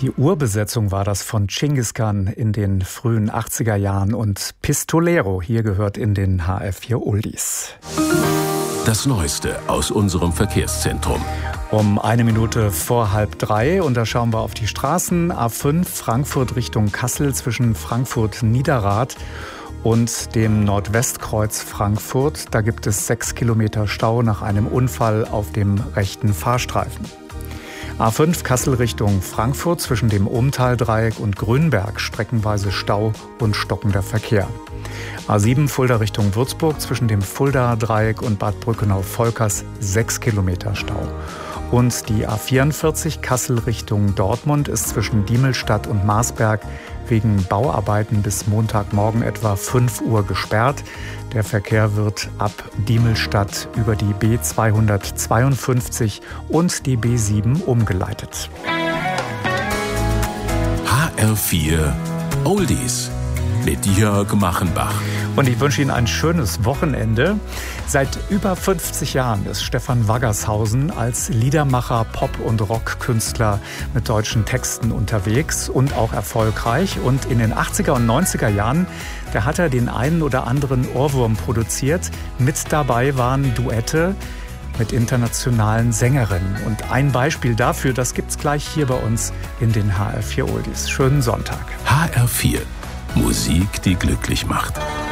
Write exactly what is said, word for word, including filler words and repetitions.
Die Urbesetzung war das von Dschingis Khan in den frühen achtziger Jahren und Pistolero hier gehört in den H R vier Oldies. Das Neueste aus unserem Verkehrszentrum. Um eine Minute vor halb drei und da schauen wir auf die Straßen. A fünf Frankfurt Richtung Kassel zwischen Frankfurt-Niederrad und dem Nordwestkreuz Frankfurt. Da gibt es sechs Kilometer Stau nach einem Unfall auf dem rechten Fahrstreifen. A fünf Kassel Richtung Frankfurt zwischen dem Ohlmtal-Dreieck und Grünberg streckenweise Stau und stockender Verkehr. A sieben Fulda Richtung Würzburg zwischen dem Fulda-Dreieck und Bad Brückenau-Volkers sechs Kilometer Stau. Und die A vierundvierzig Kassel Richtung Dortmund ist zwischen Diemelstadt und Marsberg wegen Bauarbeiten bis Montagmorgen etwa fünf Uhr gesperrt. Der Verkehr wird ab Diemelstadt über die B zweihundertzweiundfünfzig und die B sieben umgeleitet. H R vier Oldies mit Jörg Machenbach. Und ich wünsche Ihnen ein schönes Wochenende. Seit über fünfzig Jahren ist Stefan Waggershausen als Liedermacher, Pop- und Rockkünstler mit deutschen Texten unterwegs und auch erfolgreich. Und in den achtziger und neunziger Jahren, da hat er den einen oder anderen Ohrwurm produziert. Mit dabei waren Duette mit internationalen Sängerinnen. Und ein Beispiel dafür, das gibt's gleich hier bei uns in den H R vier Oldies. Schönen Sonntag. H R vier. Musik, die glücklich macht.